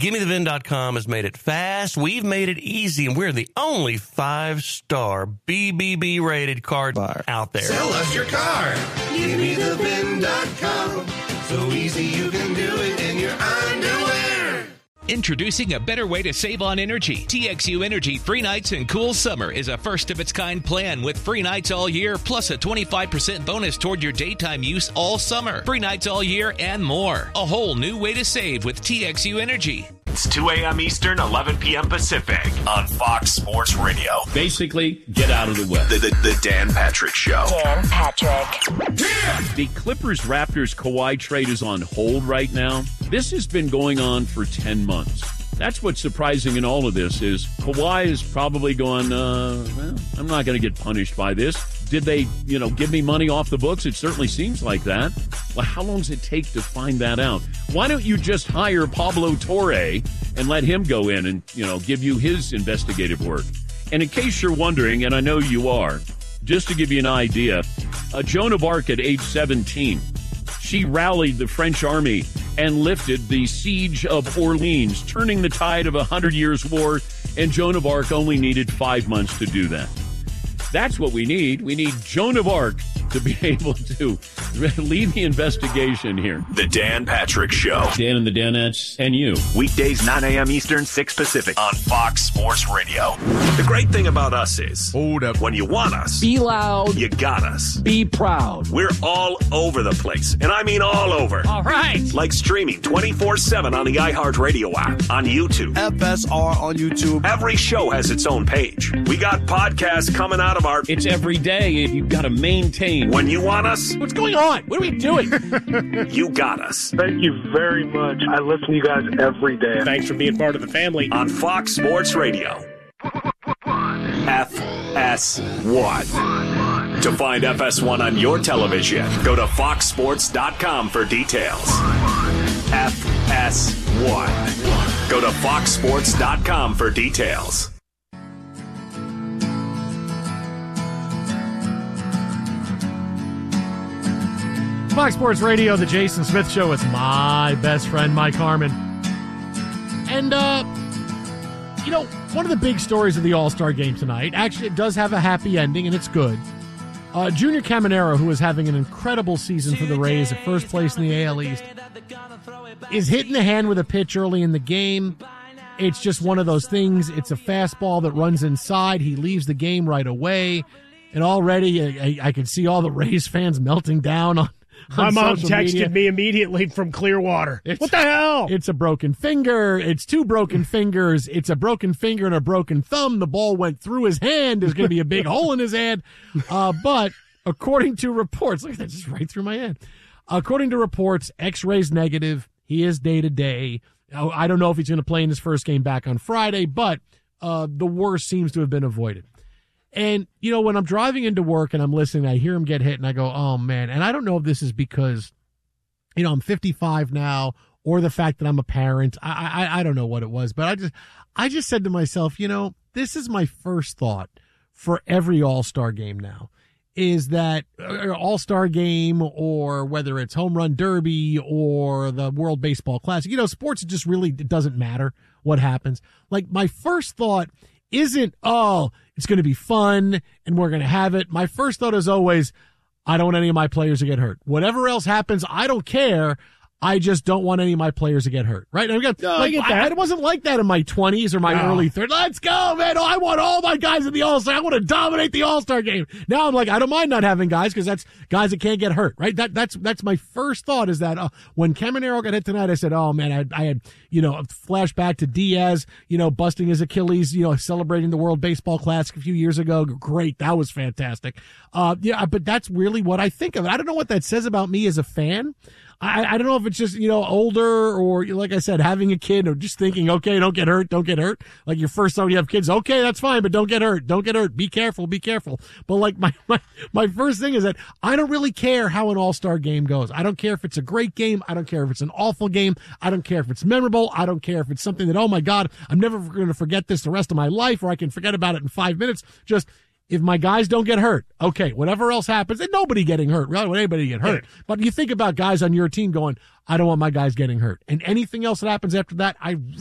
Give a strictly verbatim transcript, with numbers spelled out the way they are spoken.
Give Me The V I N dot com has made it fast. We've made it easy, and we're the only five-star B B B rated card buyer out there. Sell us your car. Give me the V I N dot com. So easy you can do it in your underwear. Introducing a better way to save on energy. T X U Energy Free Nights and Cool Summer is a first-of-its-kind plan with free nights all year, plus a twenty-five percent bonus toward your daytime use all summer. Free nights all year and more. A whole new way to save with T X U Energy. It's two a.m. Eastern, eleven p.m. Pacific on Fox Sports Radio. Basically, get out of the way. The, the, the Dan Patrick Show. Dan Patrick. Yeah. The Clippers-Raptors Kawhi trade is on hold right now. This has been going on for ten months. That's what's surprising in all of this is Kawhi is probably going, uh, well, I'm not going to get punished by this. Did they, you know, give me money off the books? It certainly seems like that. Well, how long does it take to find that out? Why don't you just hire Pablo Torre and let him go in and, you know, give you his investigative work? And in case you're wondering, and I know you are, just to give you an idea, uh, Joan of Arc at age seventeen, she rallied the French army and lifted the siege of Orleans, turning the tide of a Hundred Years' War, and Joan of Arc only needed five months to do that. That's what we need. We need Joan of Arc to be able to lead the investigation here. The Dan Patrick Show. Dan and the Danettes and you. Weekdays, nine a.m. Eastern, six Pacific on Fox Sports Radio. The great thing about us is, hold up, when you want us, be loud, you got us. Be proud. We're all over the place, and I mean all over. All right. Like streaming twenty-four seven on the iHeartRadio app, on YouTube. F S R on YouTube. Every show has its own page. We got podcasts coming out of our... It's every day. You've got to maintain. When you want us... What's going on? What are we doing? You got us. Thank you very much. I listen to you guys every day. Thanks for being part of the family. On Fox Sports Radio. F S one. To find F S one on your television, go to fox sports dot com for details. F S one. Go to fox sports dot com for details. Fox Sports Radio, the Jason Smith Show with my best friend, Mike Harmon. And, uh, you know, one of the big stories of the All-Star Game tonight, actually it does have a happy ending, and it's good. Uh, Junior Caminero, who is having an incredible season for the Rays at first place in the A L East, is hitting the hand with a pitch early in the game. It's just one of those things. It's a fastball that runs inside. He leaves the game right away. And already I, I, I can see all the Rays fans melting down on My mom texted media. me immediately from Clearwater. It's, what the hell? It's a broken finger. It's two broken fingers. It's a broken finger and a broken thumb. The ball went through his hand. There's going to be a big hole in his hand. Uh, but according to reports, look at that, just right through my hand. According to reports, X-rays negative. He is day to day. I don't know if he's going to play in his first game back on Friday, but uh, the worst seems to have been avoided. And, you know, when I'm driving into work and I'm listening, I hear him get hit and I go, oh, man. And I don't know if this is because, you know, I'm fifty-five now or the fact that I'm a parent. I, I, I don't know what it was, but I just, I just said to myself, you know, this is my first thought for every All-Star game now is that uh, All-Star game or whether it's Home Run Derby or the World Baseball Classic, you know, sports just really, it doesn't matter what happens. Like my first thought isn't, oh, it's going to be fun and we're going to have it. My first thought is always, I don't want any of my players to get hurt. Whatever else happens, I don't care. I just don't want any of my players to get hurt. Right? And again, no, like, I get that. I, it wasn't like that in my twenties or my no. early thirties. Let's go, man. Oh, I want all my guys in the All-Star. I want to dominate the All-Star game. Now I'm like, I don't mind not having guys because that's guys that can't get hurt. Right? That That's that's my first thought is that uh, when Caminero got hit tonight, I said, oh, man, I, I had, you know, a flashback to Diaz, you know, busting his Achilles, you know, celebrating the World Baseball Classic a few years ago. Great. That was fantastic. Uh, yeah, but that's really what I think of it. I don't know what that says about me as a fan. I, I don't know if it's just, you know, older or, like I said, having a kid or just thinking, okay, don't get hurt, don't get hurt. Like your first time you have kids, okay, that's fine, but don't get hurt, don't get hurt. Be careful, be careful. But like my, my, my first thing is that I don't really care how an all-star game goes. I don't care if it's a great game. I don't care if it's an awful game. I don't care if it's memorable. I don't care if it's something that, oh my God, I'm never going to forget this the rest of my life or I can forget about it in five minutes. Just, if my guys don't get hurt, okay, whatever else happens, and nobody getting hurt, really, want anybody to get hurt. Yeah. But you think about guys on your team going, I don't want my guys getting hurt. And anything else that happens after that, I